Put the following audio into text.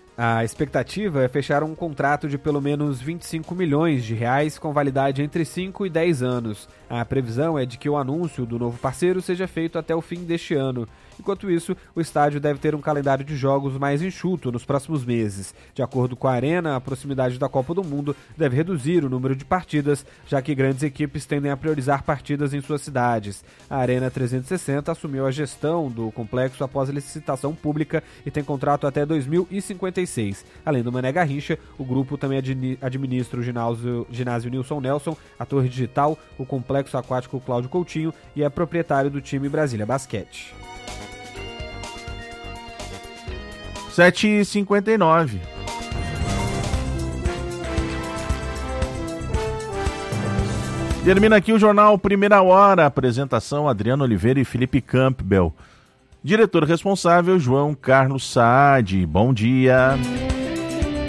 A expectativa é fechar um contrato de pelo menos R$25 milhões com validade entre 5 e 10 anos. A previsão é de que o anúncio do novo parceiro seja feito até o fim deste ano. Enquanto isso, o estádio deve ter um calendário de jogos mais enxuto nos próximos meses. De acordo com a Arena, a proximidade da Copa do Mundo deve reduzir o número de partidas, já que grandes equipes tendem a priorizar partidas em suas cidades. A Arena 360 assumiu a gestão do complexo após a licitação pública e tem contrato até 2056. Além do Mané Garrincha, o grupo também administra o ginásio Nilson Nelson, a Torre Digital, o complexo aquático Cláudio Coutinho e é proprietário do time Brasília Basquete. 7h59. Termina aqui o Jornal Primeira Hora. Apresentação Adriano Oliveira e Felipe Campbell. Diretor responsável João Carlos Saad. Bom dia.